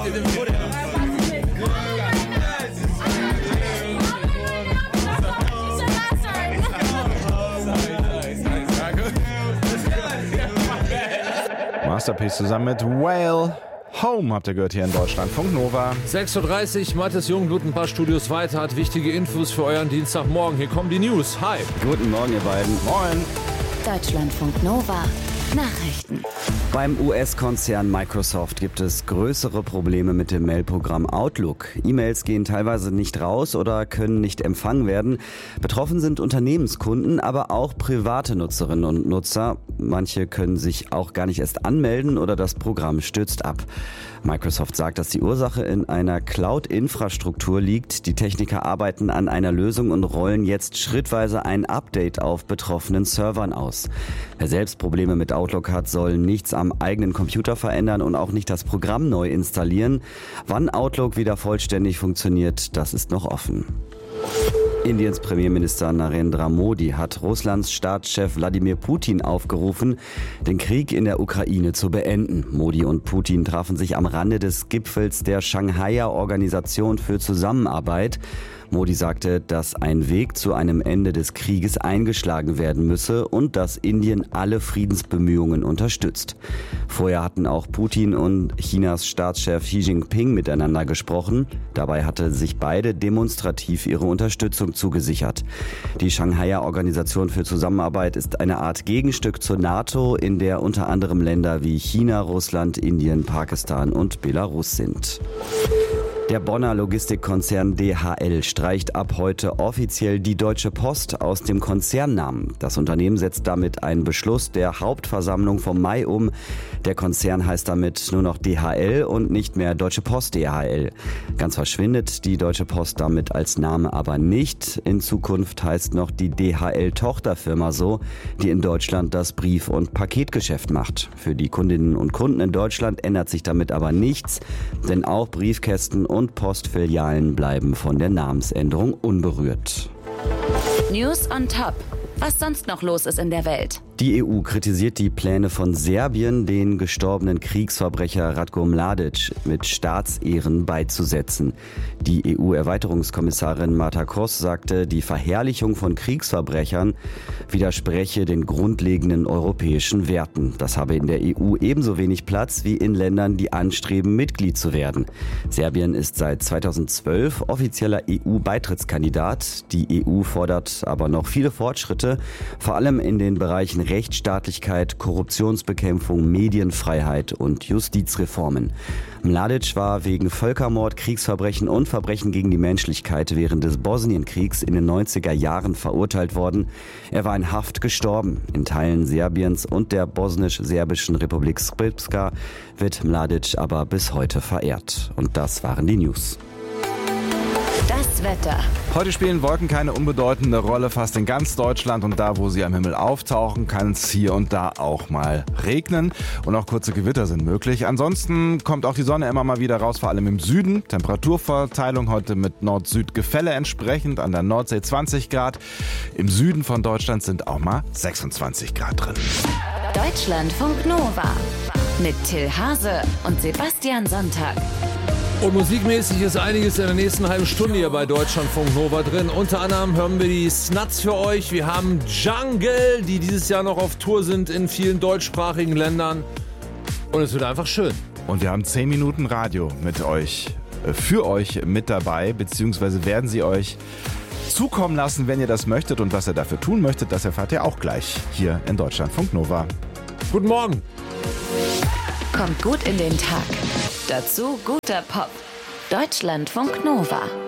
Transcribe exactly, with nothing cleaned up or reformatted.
Masterpiece zusammen mit Whale. Home habt ihr gehört hier in Deutschland. Funk Nova. sechs Uhr dreißig, Mathis Jungblut ein paar Studios weiter, hat wichtige Infos für euren Dienstagmorgen. Hier kommen die News. Hi. Guten Morgen, ihr beiden. Moin. Deutschlandfunk Nova. Nachrichten. Beim U S-Konzern Microsoft gibt es größere Probleme mit dem Mailprogramm Outlook. E-Mails gehen teilweise nicht raus oder können nicht empfangen werden. Betroffen sind Unternehmenskunden, aber auch private Nutzerinnen und Nutzer. Manche können sich auch gar nicht erst anmelden oder das Programm stürzt ab. Microsoft sagt, dass die Ursache in einer Cloud-Infrastruktur liegt. Die Techniker arbeiten an einer Lösung und rollen jetzt schrittweise ein Update auf betroffenen Servern aus. Wer selbst Probleme mit Outlook hat, soll nichts am eigenen Computer verändern und auch nicht das Programm neu installieren. Wann Outlook wieder vollständig funktioniert, das ist noch offen. Indiens Premierminister Narendra Modi hat Russlands Staatschef Wladimir Putin aufgerufen, den Krieg in der Ukraine zu beenden. Modi und Putin trafen sich am Rande des Gipfels der Shanghaier Organisation für Zusammenarbeit. Modi sagte, dass ein Weg zu einem Ende des Krieges eingeschlagen werden müsse und dass Indien alle Friedensbemühungen unterstützt. Vorher hatten auch Putin und Chinas Staatschef Xi Jinping miteinander gesprochen. Dabei hatte sich beide demonstrativ ihre Unterstützung zugesichert. Die Shanghaier Organisation für Zusammenarbeit ist eine Art Gegenstück zur NATO, in der unter anderem Länder wie China, Russland, Indien, Pakistan und Belarus sind. Der Bonner Logistikkonzern D H L streicht ab heute offiziell die Deutsche Post aus dem Konzernnamen. Das Unternehmen setzt damit einen Beschluss der Hauptversammlung vom Mai um. Der Konzern heißt damit nur noch D H L und nicht mehr Deutsche Post D H L. Ganz verschwindet die Deutsche Post damit als Name aber nicht. In Zukunft heißt noch die D H L-Tochterfirma so, die in Deutschland das Brief- und Paketgeschäft macht. Für die Kundinnen und Kunden in Deutschland ändert sich damit aber nichts, denn auch Briefkästen und Postfilialen bleiben von der Namensänderung unberührt. News on Top. Was sonst noch los ist in der Welt. Die E U kritisiert die Pläne von Serbien, den gestorbenen Kriegsverbrecher Ratko Mladic mit Staatsehren beizusetzen. Die E U-Erweiterungskommissarin Marta Kross sagte, die Verherrlichung von Kriegsverbrechern widerspreche den grundlegenden europäischen Werten. Das habe in der E U ebenso wenig Platz wie in Ländern, die anstreben, Mitglied zu werden. Serbien ist seit zweitausendzwölf offizieller E U-Beitrittskandidat. Die E U fordert aber noch viele Fortschritte, vor allem in den Bereichen Rechtsstaatlichkeit, Korruptionsbekämpfung, Medienfreiheit und Justizreformen. Mladic war wegen Völkermord, Kriegsverbrechen und Verbrechen gegen die Menschlichkeit während des Bosnienkriegs in den neunziger Jahren verurteilt worden. Er war in Haft gestorben. In Teilen Serbiens und der bosnisch-serbischen Republik Srpska wird Mladic aber bis heute verehrt. Und das waren die News. Das Wetter. Heute spielen Wolken keine unbedeutende Rolle, fast in ganz Deutschland, und da, wo sie am Himmel auftauchen, kann es hier und da auch mal regnen und auch kurze Gewitter sind möglich. Ansonsten kommt auch die Sonne immer mal wieder raus, vor allem im Süden. Temperaturverteilung heute mit Nord-Süd-Gefälle entsprechend, an der Nordsee zwanzig Grad. Im Süden von Deutschland sind auch mal sechsundzwanzig Grad drin. Deutschlandfunk Nova mit Till Hase und Sebastian Sonntag. Und musikmäßig ist einiges in der nächsten halben Stunde hier bei Deutschlandfunk Nova drin. Unter anderem hören wir die Snuts für euch. Wir haben Jungle, die dieses Jahr noch auf Tour sind in vielen deutschsprachigen Ländern. Und es wird einfach schön. Und wir haben zehn Minuten Radio mit euch, äh, für euch mit dabei, beziehungsweise werden sie euch zukommen lassen, wenn ihr das möchtet. Und was ihr dafür tun möchtet, das erfahrt ihr auch gleich hier in Deutschlandfunk Nova. Guten Morgen. Kommt gut in den Tag. Dazu guter Pop. Deutschlandfunk Nova.